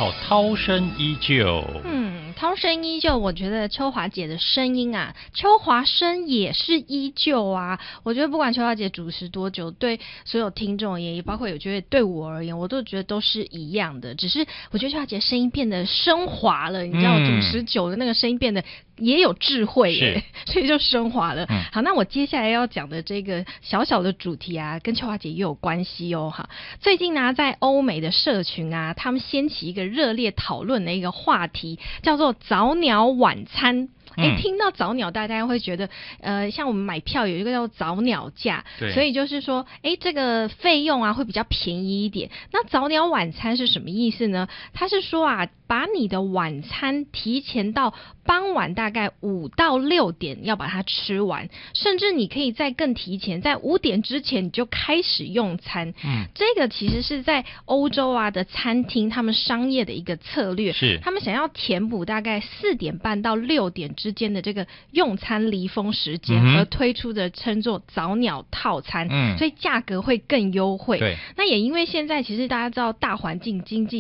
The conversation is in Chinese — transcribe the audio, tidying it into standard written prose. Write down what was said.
靠涛声依旧。 涛声依旧，我觉得秋华姐的声音啊，秋华声也是依旧啊。我觉得不管秋华姐主持多久，对所有听众而言，也包括有觉得对我而言，我都觉得都是一样的。只是我觉得秋华姐声音变得升华了，你知道，主持久的那个声音变得也有智慧耶，所以就升华了。好，那我接下来要讲的这个小小的主题啊，跟秋华姐也有关系哦。哈，最近呢，在欧美的社群啊，他们掀起一个热烈讨论的一个话题，叫做早鸟晚餐。听到早鸟，大家会觉得，像我们买票有一个叫早鸟价，所以就是说，这个费用啊会比较便宜一点。那早鸟晚餐是什么意思呢？它是说啊，把你的晚餐提前到傍晚大概5到6点要把它吃完，甚至你可以再更提前，在5点之前你就开始用餐。这个其实是在欧洲啊的餐厅他们商业的一个策略，是他们想要填补大概4点半到6点之间的这个用餐离峰时间，而推出的称作早鸟套餐，所以价格会更优惠。那也因为现在其实大家知道大环境经济